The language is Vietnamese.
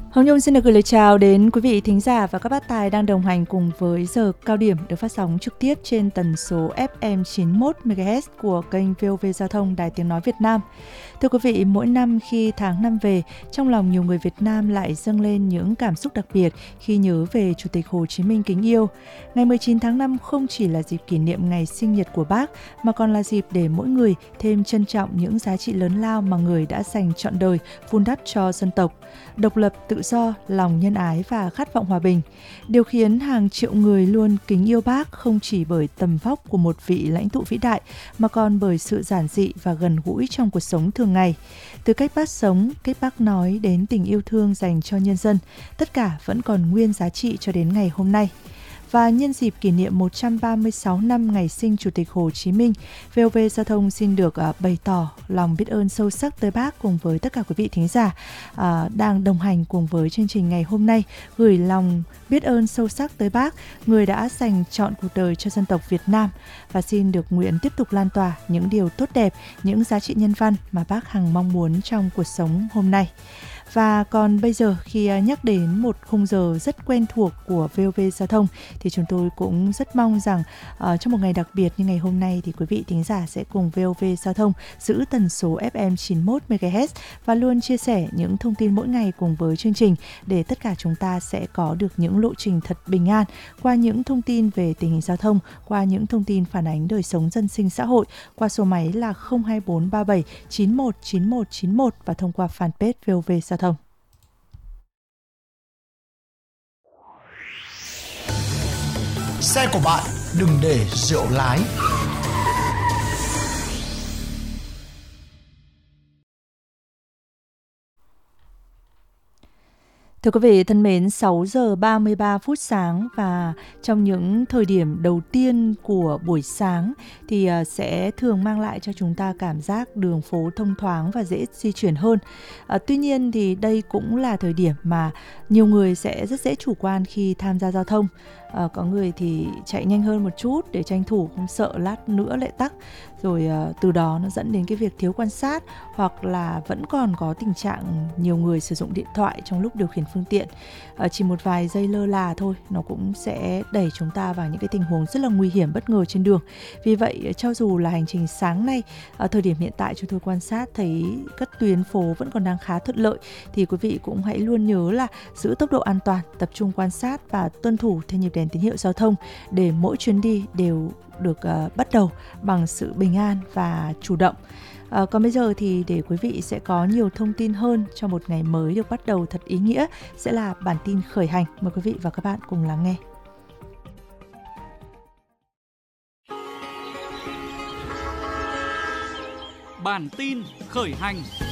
Hồng Nhung xin được gửi lời chào đến quý vị thính giả và các bác tài đang đồng hành cùng với giờ cao điểm được phát sóng trực tiếp trên tần số FM 91 MHz của kênh VOV Giao thông Đài Tiếng Nói Việt Nam. Thưa quý vị, mỗi năm khi tháng 5 về, trong lòng nhiều người Việt Nam lại dâng lên những cảm xúc đặc biệt khi nhớ về Chủ tịch Hồ Chí Minh kính yêu. Ngày 19 tháng 5 không chỉ là dịp kỷ niệm ngày sinh nhật của Bác, mà còn là dịp để mỗi người thêm trân trọng những giá trị lớn lao mà người đã dành trọn đời vun đắp cho dân tộc. Độc lập, tự do, lòng nhân ái và khát vọng hòa bình. Điều khiến hàng triệu người luôn kính yêu Bác không chỉ bởi tầm vóc của một vị lãnh tụ vĩ đại, mà còn bởi sự giản dị và gần gũi trong cuộc sống thường ngày. Từ cách Bác sống, cách Bác nói đến tình yêu thương dành cho nhân dân, tất cả vẫn còn nguyên giá trị cho đến ngày hôm nay. Và nhân dịp kỷ niệm 136 năm ngày sinh Chủ tịch Hồ Chí Minh, VOV Giao thông xin được bày tỏ lòng biết ơn sâu sắc tới Bác cùng với tất cả quý vị thính giả đang đồng hành cùng với chương trình ngày hôm nay, gửi lòng biết ơn sâu sắc tới Bác, người đã dành trọn cuộc đời cho dân tộc Việt Nam, và xin được nguyện tiếp tục lan tỏa những điều tốt đẹp, những giá trị nhân văn mà Bác hằng mong muốn trong cuộc sống hôm nay. Và còn bây giờ, khi nhắc đến một khung giờ rất quen thuộc của VOV Giao thông thì chúng tôi cũng rất mong rằng trong một ngày đặc biệt như ngày hôm nay thì quý vị thính giả sẽ cùng VOV Giao thông giữ tần số FM 91 MHz và luôn chia sẻ những thông tin mỗi ngày cùng với chương trình, để tất cả chúng ta sẽ có được những lộ trình thật bình an qua những thông tin về tình hình giao thông, qua những thông tin phản ánh đời sống dân sinh xã hội, qua số máy là 02437 919191 và thông qua fanpage VOV Giao thông. Xe của bạn đừng để rượu lái. Thưa quý vị thân mến, 6 giờ 33 phút sáng và trong những thời điểm đầu tiên của buổi sáng thì sẽ thường mang lại cho chúng ta cảm giác đường phố thông thoáng và dễ di chuyển hơn. Tuy nhiên thì đây cũng là thời điểm mà nhiều người sẽ rất dễ chủ quan khi tham gia giao thông. Có người thì chạy nhanh hơn một chút để tranh thủ, không sợ lát nữa lại tắc. Rồi từ đó nó dẫn đến cái việc thiếu quan sát, hoặc là vẫn còn có tình trạng nhiều người sử dụng điện thoại trong lúc điều khiển phương tiện. Chỉ một vài giây lơ là thôi, nó cũng sẽ đẩy chúng ta vào những cái tình huống rất là nguy hiểm bất ngờ trên đường. Vì vậy, cho dù là hành trình sáng nay, ở thời điểm hiện tại chúng tôi quan sát thấy các tuyến phố vẫn còn đang khá thuận lợi, thì quý vị cũng hãy luôn nhớ là giữ tốc độ an toàn, tập trung quan sát và tuân thủ theo nhịp đèn tín hiệu giao thông, để mỗi chuyến đi đều được bắt đầu bằng sự bình an và chủ động. Còn bây giờ thì để quý vị sẽ có nhiều thông tin hơn cho một ngày mới được bắt đầu thật ý nghĩa, sẽ là bản tin khởi hành. Mời quý vị và các bạn cùng lắng nghe. Bản tin khởi hành.